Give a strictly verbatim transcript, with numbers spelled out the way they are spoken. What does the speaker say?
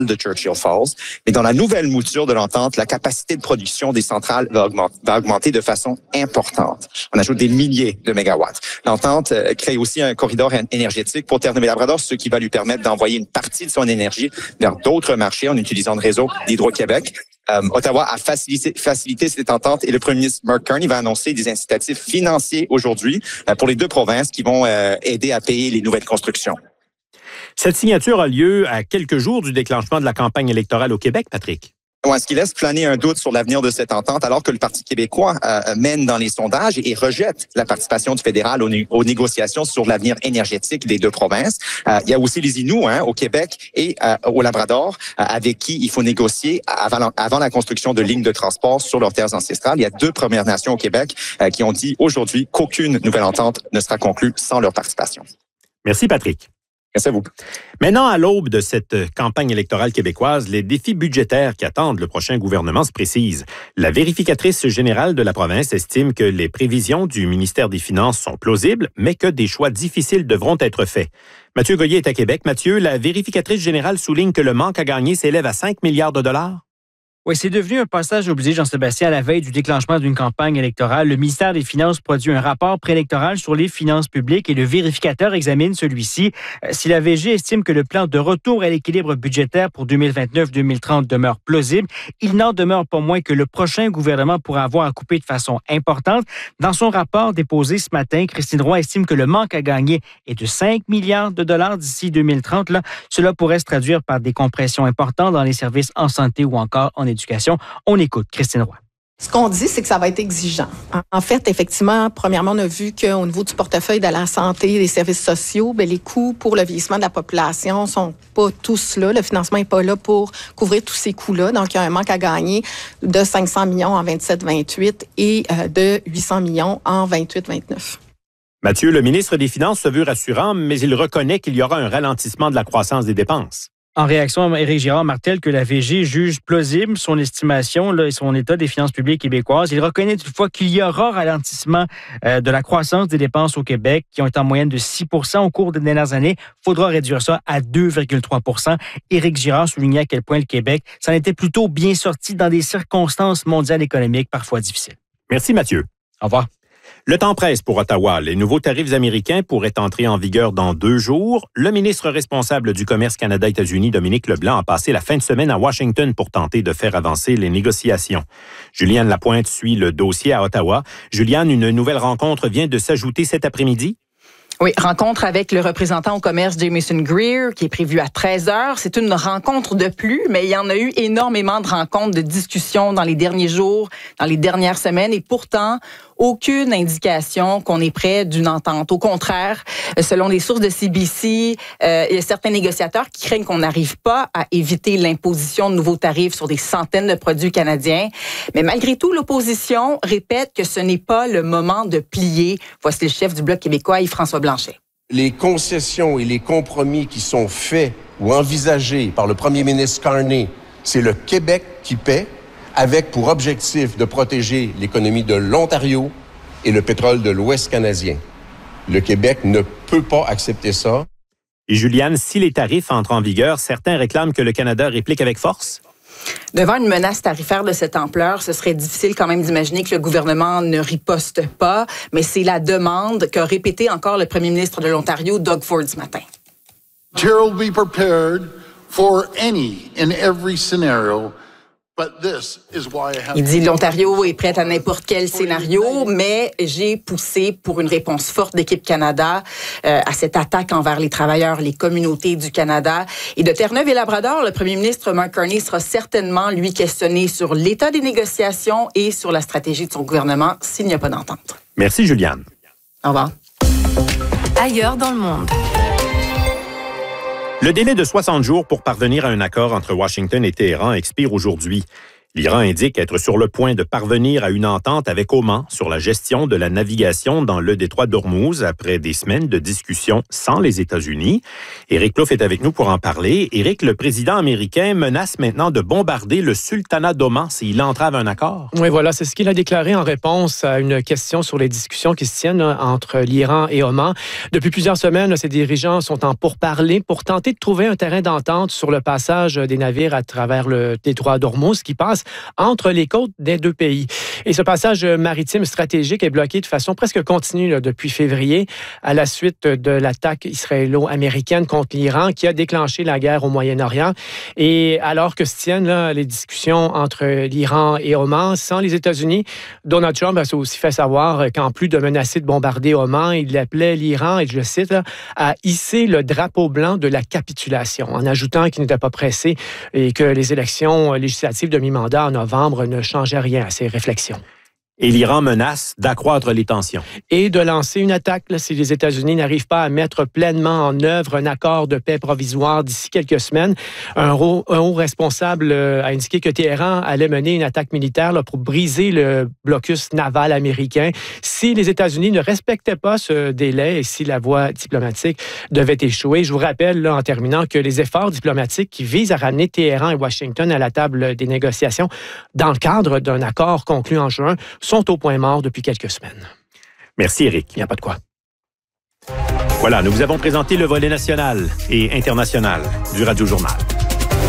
de Churchill Falls. Mais dans la nouvelle mouture de l'entente, la capacité de production des centrales va augmenter, va augmenter de façon importante. On ajoute des milliers de mégawatts. L'entente euh, crée aussi un corridor énergétique pour Terre-Neuve-et-Labrador, ce qui va lui permettre d'envoyer une partie de son énergie vers d'autres marchés en utilisant le réseau d'Hydro-Québec. Euh, Ottawa a facilité, facilité cette entente et le premier ministre Mark Carney va annoncer des incitatifs financiers aujourd'hui euh, pour les deux provinces qui vont euh, aider à payer les nouvelles constructions. Cette signature a lieu à quelques jours du déclenchement de la campagne électorale au Québec, Patrick. Ouais, ce qui laisse planer un doute sur l'avenir de cette entente, alors que le Parti québécois euh, mène dans les sondages et rejette la participation du fédéral aux, né- aux négociations sur l'avenir énergétique des deux provinces. Euh, il y a aussi les Inuits hein, au Québec et euh, au Labrador, euh, avec qui il faut négocier avant, avant la construction de lignes de transport sur leurs terres ancestrales. Il y a deux Premières Nations au Québec euh, qui ont dit aujourd'hui qu'aucune nouvelle entente ne sera conclue sans leur participation. Merci, Patrick. Merci à vous. Maintenant, à l'aube de cette campagne électorale québécoise, les défis budgétaires qui attendent le prochain gouvernement se précisent. La vérificatrice générale de la province estime que les prévisions du ministère des Finances sont plausibles, mais que des choix difficiles devront être faits. Mathieu Goyer est à Québec. Mathieu, la vérificatrice générale souligne que le manque à gagner s'élève à cinq milliards de dollars. Oui, c'est devenu un passage obligé, Jean-Sébastien, à la veille du déclenchement d'une campagne électorale. Le ministère des Finances produit un rapport préélectoral sur les finances publiques et le vérificateur examine celui-ci. Si la V G estime que le plan de retour à l'équilibre budgétaire pour deux mille vingt-neuf deux mille trente demeure plausible, il n'en demeure pas moins que le prochain gouvernement pourra avoir à couper de façon importante. Dans son rapport déposé ce matin, Christine Roy estime que le manque à gagner est de cinq milliards de dollars d'ici deux mille trente. Là, cela pourrait se traduire par des compressions importantes dans les services en santé ou encore en éducation. On écoute Christine Roy. Ce qu'on dit, c'est que ça va être exigeant. En fait, effectivement, premièrement, on a vu qu'au niveau du portefeuille de la santé et des services sociaux, bien, les coûts pour le vieillissement de la population sont pas tous là. Le financement n'est pas là pour couvrir tous ces coûts-là. Donc, il y a un manque à gagner de cinq cents millions en vingt-sept vingt-huit et de huit cents millions en vingt-huit vingt-neuf. Mathieu, le ministre des Finances se veut rassurant, mais il reconnaît qu'il y aura un ralentissement de la croissance des dépenses. En réaction, Éric Girard martèle que la V G juge plausible son estimation là, et son état des finances publiques québécoises. Il reconnaît toutefois qu'il y aura ralentissement euh, de la croissance des dépenses au Québec, qui ont été en moyenne de six pour cent au cours des dernières années. Il faudra réduire ça à deux virgule trois pour cent. Éric Girard soulignait à quel point le Québec s'en était plutôt bien sorti dans des circonstances mondiales économiques parfois difficiles. Merci, Mathieu. Au revoir. Le temps presse pour Ottawa. Les nouveaux tarifs américains pourraient entrer en vigueur dans deux jours. Le ministre responsable du commerce Canada-États-Unis, Dominique Leblanc, a passé la fin de semaine à Washington pour tenter de faire avancer les négociations. Juliane Lapointe suit le dossier à Ottawa. Juliane, une nouvelle rencontre vient de s'ajouter cet après-midi? Oui, rencontre avec le représentant au commerce Jamieson Greer qui est prévu à treize heures. C'est une rencontre de plus, mais il y en a eu énormément de rencontres, de discussions dans les derniers jours, dans les dernières semaines et pourtant, aucune indication qu'on est près d'une entente. Au contraire, selon les sources de C B C, euh, il y a certains négociateurs qui craignent qu'on n'arrive pas à éviter l'imposition de nouveaux tarifs sur des centaines de produits canadiens. Mais malgré tout, l'opposition répète que ce n'est pas le moment de plier. Voici le chef du Bloc québécois, Yves-François Blanchet. Les concessions et les compromis qui sont faits ou envisagés par le premier ministre Carney, c'est le Québec qui paie, avec pour objectif de protéger l'économie de l'Ontario et le pétrole de l'Ouest canadien. Le Québec ne peut pas accepter ça. Et Juliane, si les tarifs entrent en vigueur, certains réclament que le Canada réplique avec force? Devant une menace tarifaire de cette ampleur, ce serait difficile quand même d'imaginer que le gouvernement ne riposte pas, mais c'est la demande qu'a répété encore le premier ministre de l'Ontario, Doug Ford, ce matin. Ontario will be prepared for any and every scenario. Il dit l'Ontario est prête à n'importe quel scénario, mais j'ai poussé pour une réponse forte d'Équipe Canada euh, à cette attaque envers les travailleurs, les communautés du Canada. Et de Terre-Neuve et Labrador, le premier ministre Mark Carney sera certainement, lui, questionné sur l'état des négociations et sur la stratégie de son gouvernement s'il n'y a pas d'entente. Merci, Juliane. Au revoir. Ailleurs dans le monde. Le délai de soixante jours pour parvenir à un accord entre Washington et Téhéran expire aujourd'hui. L'Iran indique être sur le point de parvenir à une entente avec Oman sur la gestion de la navigation dans le détroit d'Ormuz après des semaines de discussions sans les États-Unis. Éric Plouffe est avec nous pour en parler. Éric, le président américain menace maintenant de bombarder le sultanat d'Oman s'il entrave un accord. Oui, voilà, c'est ce qu'il a déclaré en réponse à une question sur les discussions qui se tiennent entre l'Iran et Oman. Depuis plusieurs semaines, ces dirigeants sont en pourparlers pour tenter de trouver un terrain d'entente sur le passage des navires à travers le détroit d'Ormuz qui passe entre les côtes des deux pays. Et ce passage maritime stratégique est bloqué de façon presque continue là, depuis février à la suite de l'attaque israélo-américaine contre l'Iran qui a déclenché la guerre au Moyen-Orient. Et alors que se tiennent là, les discussions entre l'Iran et Oman sans les États-Unis, Donald Trump a aussi fait savoir qu'en plus de menacer de bombarder Oman, il appelait l'Iran, et je le cite, là, à hisser le drapeau blanc de la capitulation, en ajoutant qu'il n'était pas pressé et que les élections législatives de mi-mandat en novembre ne changeait rien à ces réflexions. Et l'Iran menace d'accroître les tensions. Et de lancer une attaque là, si les États-Unis n'arrivent pas à mettre pleinement en œuvre un accord de paix provisoire d'ici quelques semaines. Un haut, un haut responsable a indiqué que Téhéran allait mener une attaque militaire là, pour briser le blocus naval américain si les États-Unis ne respectaient pas ce délai et si la voie diplomatique devait échouer. Je vous rappelle là, en terminant que les efforts diplomatiques qui visent à ramener Téhéran et Washington à la table des négociations dans le cadre d'un accord conclu en juin sont au point mort depuis quelques semaines. Merci, Éric. Il n'y a pas de quoi. Voilà, nous vous avons présenté le volet national et international du Radio Journal.